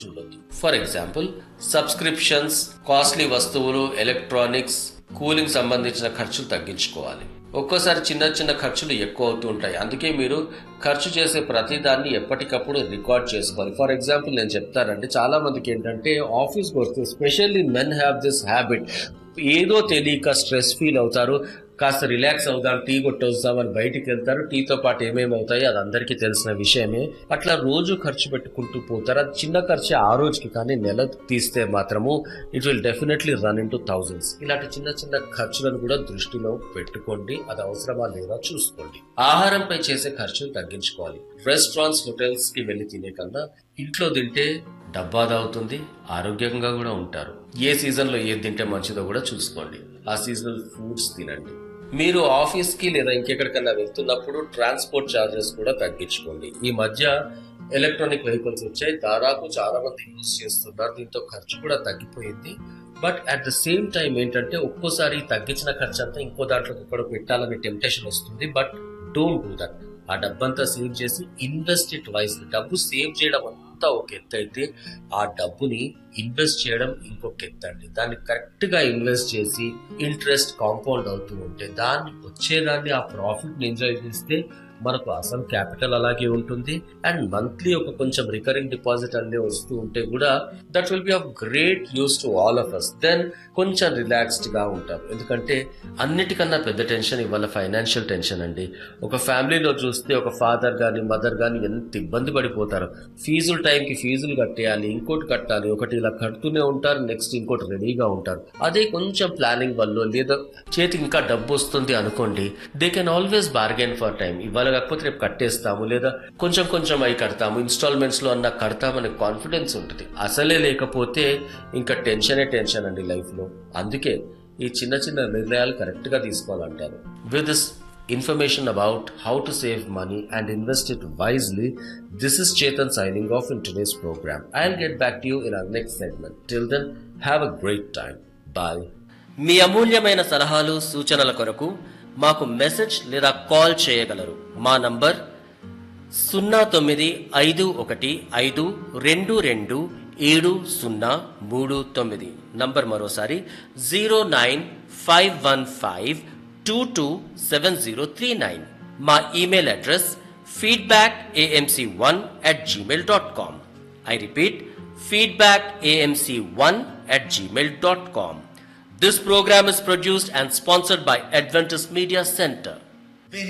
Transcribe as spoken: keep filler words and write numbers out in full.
ఉండొద్దు. For example subscriptions, costly వస్తువులు, electronics, cooling సంబంధించిన ఖర్చులు తగ్గించుకోవాలి. ఒక్కోసారి చిన్న చిన్న ఖర్చులు ఎక్కువ అవుతూ ఉంటాయి. అందుకే మీరు ఖర్చు చేసే ప్రతిదాన్ని ఎప్పటికప్పుడు రికార్డ్ చేసుకోవాలి. ఫర్ ఎగ్జాంపుల్ నేను చెప్తానండి, చాలా మందికి ఏంటంటే ఆఫీస్కి వస్తే specially men have this habit, ఏదో తెలియక స్ట్రెస్ ఫీల్ అవుతారు, కాస్త రిలాక్స్ అవుదాం, టీ కొట్టొస్తామని బయటికి వెళ్తారు. టీతో పాటు ఏమేమి అవుతాయి అది అందరికీ తెలిసిన విషయమే. అట్లా రోజు ఖర్చు పెట్టుకుంటూ పోతారు. అది చిన్న ఖర్చు ఆ రోజుకి, కానీ నెల తీస్తే మాత్రము it will definitely run in to thousands. ఇలాంటి చిన్న చిన్న ఖర్చులను కూడా దృష్టిలో పెట్టుకోండి. అది అవసరమా లేదా చూసుకోండి. ఆహారంపై చేసే ఖర్చును తగ్గించుకోవాలి. రెస్టారెంట్స్, హోటల్స్ కి వెళ్లి తినే కన్నా ఇంట్లో తింటే డబ్బాదా అవుతుంది, ఆరోగ్యంగా కూడా ఉంటారు. ఏ సీజన్ లో ఏది తింటే మంచిదో కూడా చూసుకోండి. ఆ సీజనల్ ఫుడ్స్ తినండి. మీరు ఆఫీస్ కి లేదా ఇంకెక్కడికన్నా వెళ్తున్నప్పుడు ట్రాన్స్పోర్ట్ ఛార్జెస్ కూడా తగ్గించుకోండి. ఈ మధ్య ఎలక్ట్రానిక్ వెహికల్స్ వచ్చాయి, దాదాపు చాలా మంది యూజ్ చేస్తున్నారు. దీంతో ఖర్చు కూడా తగ్గిపోయింది. But at the same time ఏంటంటే ఒక్కోసారి తగ్గించిన ఖర్చు అంతా ఇంకో దాంట్లో ఎక్కడో పెట్టాలనే టెంప్టేషన్ వస్తుంది. But don't do that. ఆ డబ్బంతా సేవ్ చేసి ఇన్వెస్ట్ ఇట్ వైజ్. డబ్బు సేవ్ చేయడం అంతా ఒక ఎత్తు అయితే ఆ డబ్బుని ఇన్వెస్ట్ చేయడం ఇంకొక ఎత్తు అండి. దాన్ని కరెక్ట్ గా ఇన్వెస్ట్ చేసి ఇంట్రెస్ట్ కాంపౌండ్ అవుతూ ఉంటే దాన్ని వచ్చేదాన్ని ఆ ప్రాఫిట్ ని ఎంజాయ్ చేస్తే మనకు అసలు క్యాపిటల్ అలాగే ఉంటుంది. అండ్ మంత్లీ ఒక కొంచెం రికరింగ్ డిపాజిట్ అన్నీ వస్తూ ఉంటే కూడా that will be of great use to all of us. Then కొంచెం రిలాక్స్డ్ గా ఉంటాం. ఎందుకంటే అన్నిటికన్నా పెద్ద టెన్షన్ ఇవాళ ఫైనాన్షియల్ టెన్షన్ అండి. ఒక ఫ్యామిలీలో చూస్తే ఒక ఫాదర్ గాని మదర్ గాని ఎంత ఇబ్బంది పడిపోతారు. ఫీజులు టైంకి ఫీజులు కట్టేయాలి, ఇంకోటి కట్టాలి, ఒకటి ఇలా కడుతూనే ఉంటారు, నెక్స్ట్ ఇంకోటి రెడీగా ఉంటారు. అదే కొంచెం ప్లానింగ్ వల్ల లేదా చేతికి ఇంకా డబ్బు వస్తుంది అనుకోండి, they can always bargain for time. ఇవాళ కాకపోతే రేపు కట్టేస్తాము, లేదా కొంచెం కొంచెం అయి కడతాము, ఇన్స్టాల్మెంట్స్ లో అన్న కడతామనే కాన్ఫిడెన్స్ ఉంటుంది. అసలే లేకపోతే ఇంకా టెన్షనే టెన్షన్ అండి లైఫ్ లో. అందుకే ఈ చిన్న చిన్న నిర్ణయాలు కరెక్ట్ గా తీసుకోవాలంటారు. With this information about how to save money and invest it wisely, this is Chetan signing off in today's program. I'll get back to you in our next segment. Till then, have a great time. Bye. మీ అమూల్యమైన సలహాలు సూచనల కొరకు మాకు message లేదా call చేయగలరు. మా number సున్నా తొమ్మిది ఐదు ఒకటి ఐదు రెండు రెండు ఏడు సున్నా మూడు తొమ్మిది. నంబర్ మరోసారి zero nine five one five two two seven zero three nine. మా email address feedback a m c one at gmail dot com. I repeat, feedback a m c one at gmail dot com. This program is produced and sponsored by Adventist Media Center.